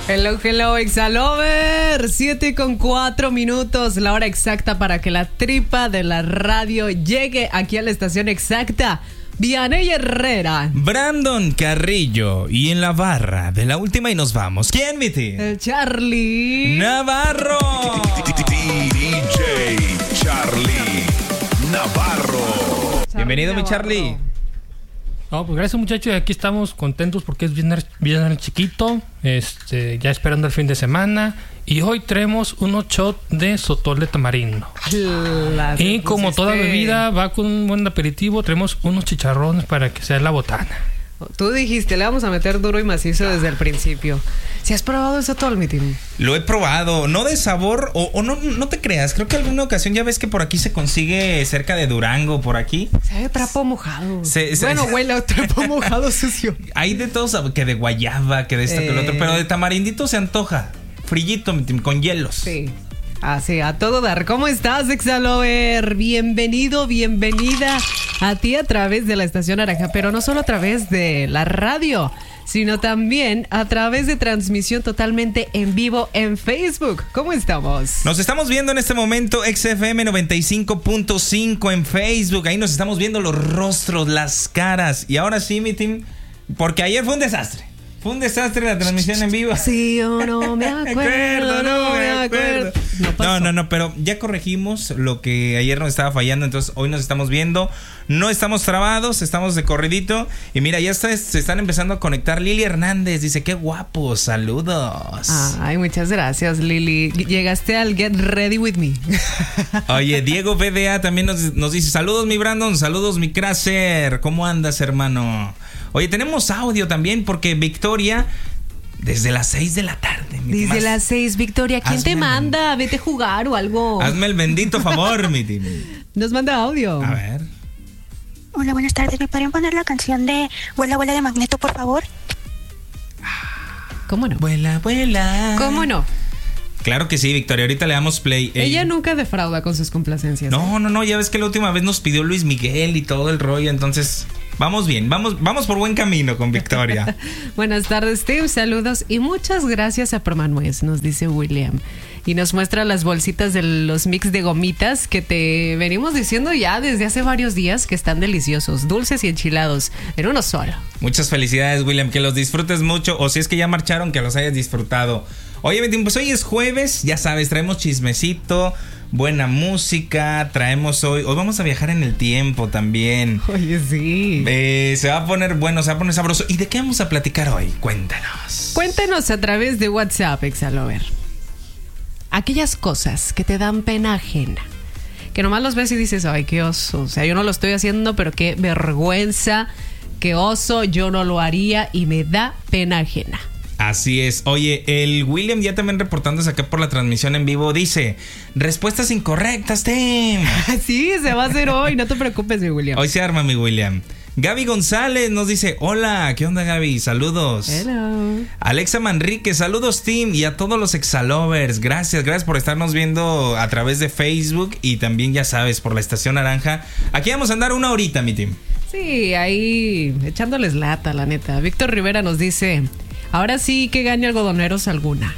Hello, Exalover. 7:04, la hora exacta para que la tripa de la radio llegue aquí a la estación exacta. Vianey Herrera, Brandon Carrillo y en la barra de la última y nos vamos. ¿Quién, Miti? el Charlie Navarro. DJ Charlie Navarro. Bienvenido, mi Charlie. No, pues gracias, muchachos. Aquí estamos contentos porque es viernes chiquito. Ya esperando el fin de semana. Y hoy traemos unos shots de sotol de tamarindo. Y como toda bebida va con un buen aperitivo, traemos unos chicharrones para que sea la botana. Tú dijiste, le vamos a meter duro y macizo desde el principio. ¿Si has probado el sotol, mi team? Lo he probado, no de sabor, o no te creas. Creo que alguna ocasión ya ves que por aquí se consigue cerca de Durango, por aquí. Sabe trapo mojado. Bueno, huele a trapo mojado sucio. Hay de todos, que de guayaba, que de esto, que lo otro. Pero de tamarindito se antoja. Frillito, mi team, con hielos. Sí. Así, a todo dar. ¿Cómo estás, Exalover? Bienvenido, bienvenida a ti a través de la Estación Naranja, pero no solo a través de la radio, sino también a través de transmisión totalmente en vivo en Facebook. ¿Cómo estamos? Nos estamos viendo en este momento XFM 95.5 en Facebook. Ahí nos estamos viendo los rostros, las caras. Y ahora sí, mi team, porque ayer fue un desastre. Fue un desastre la transmisión en vivo. Sí, o no me acuerdo, no me acuerdo. No, pero ya corregimos lo que ayer nos estaba fallando. Entonces hoy nos estamos viendo. No estamos trabados, estamos de corridito. Y mira, ya se están empezando a conectar. Lili Hernández dice, qué guapo, saludos. Ay, muchas gracias, Lili. Llegaste al Get Ready With Me. Oye, Diego BDA también nos dice, saludos mi Brandon, saludos mi Craser. ¿Cómo andas, hermano? Oye, tenemos audio también porque Victoria, desde las 6 de la tarde. Desde las 6, Victoria, ¿quién te manda? Vete a jugar o algo. Hazme el bendito favor, mi team. Nos manda audio. A ver. Hola, buenas tardes. ¿Me podrían poner la canción de Vuela, vuela de Magneto, por favor? ¿Cómo no? Vuela, vuela. ¿Cómo no? Claro que sí, Victoria. Ahorita le damos play. Ella nunca defrauda con sus complacencias. No. Ya ves que la última vez nos pidió Luis Miguel y todo el rollo. Entonces, vamos bien. Vamos por buen camino con Victoria. Buenas tardes, Steve. Saludos y muchas gracias a Promanuez, nos dice William. Y nos muestra las bolsitas de los mix de gomitas que te venimos diciendo ya desde hace varios días que están deliciosos, dulces y enchilados, en uno solo. Muchas felicidades, William, que los disfrutes mucho, o si es que ya marcharon, que los hayas disfrutado. Oye, pues hoy es jueves, ya sabes, traemos chismecito, buena música, traemos hoy vamos a viajar en el tiempo también. Oye, sí. Se va a poner bueno, se va a poner sabroso. ¿Y de qué vamos a platicar hoy? Cuéntanos. Cuéntanos a través de WhatsApp, Exalover. Aquellas cosas que te dan pena ajena, que nomás los ves y dices, ay, qué oso, o sea, yo no lo estoy haciendo, pero qué vergüenza, qué oso, yo no lo haría y me da pena ajena. Así es. Oye, el William ya también reportándose acá por la transmisión en vivo dice, respuestas incorrectas, Tim. Sí, se va a hacer hoy, no te preocupes, mi William. Hoy se arma, mi William. Gaby González nos dice, hola, ¿qué onda, Gaby? Saludos. Hello. Alexa Manrique, saludos, Tim, y a todos los Exalovers. Gracias por estarnos viendo a través de Facebook y también, ya sabes, por la Estación Naranja. Aquí vamos a andar una horita, mi Tim. Sí, ahí echándoles lata, la neta. Víctor Rivera nos dice, ahora sí que gane Algodoneros alguna.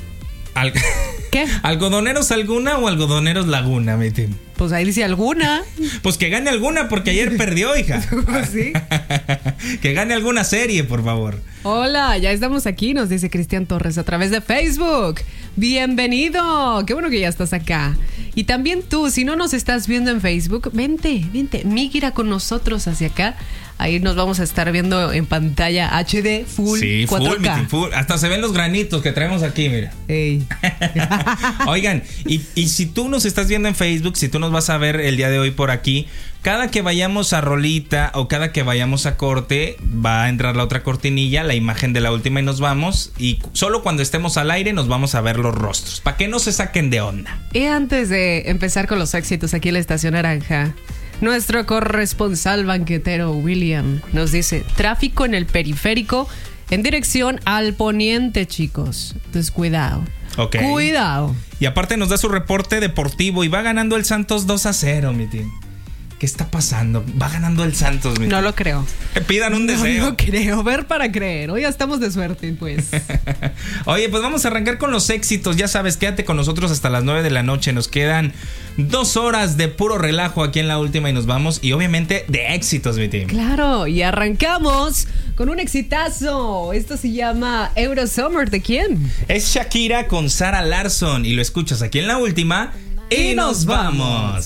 ¿Qué? ¿Algodoneros alguna o Algodoneros Laguna, mi Tim? Pues ahí dice alguna. Pues que gane alguna porque ayer perdió, hija. ¿Sí? Que gane alguna serie, por favor. Hola, ya estamos aquí, nos dice Cristian Torres a través de Facebook. Bienvenido, qué bueno que ya estás acá. Y también tú, si no nos estás viendo en Facebook, vente, migra con nosotros hacia acá. Ahí nos vamos a estar viendo en pantalla HD full, sí, 4K. Full. Hasta se ven los granitos que traemos aquí, mira. Ey. Oigan, y si tú nos estás viendo en Facebook, si tú nos vas a ver el día de hoy por aquí, cada que vayamos a rolita o cada que vayamos a corte, va a entrar la otra cortinilla, la imagen de la última y nos vamos. Y solo cuando estemos al aire nos vamos a ver los rostros, para que no se saquen de onda. Y antes de empezar con los éxitos aquí en la Estación Naranja, nuestro corresponsal banquetero William nos dice, tráfico en el periférico en dirección al poniente, chicos. Entonces, cuidado. Okay. Cuidado. Y aparte nos da su reporte deportivo y va ganando el Santos 2-0, mi team. ¿Qué está pasando? Va ganando el Santos, mi No tío. lo creo. Pidan un deseo. No lo creo. Ver para creer. Hoy ya estamos de suerte, pues. Oye, pues vamos a arrancar con los éxitos. Ya sabes, quédate con nosotros hasta las 9 de la noche. Nos quedan 2 horas de puro relajo aquí en La Última y nos vamos. Y obviamente de éxitos, mi team. Claro, y arrancamos con un exitazo. Esto se llama Eurosummer. ¿De quién? Es Shakira con Sara Larsson y lo escuchas aquí en La Última y nos vamos.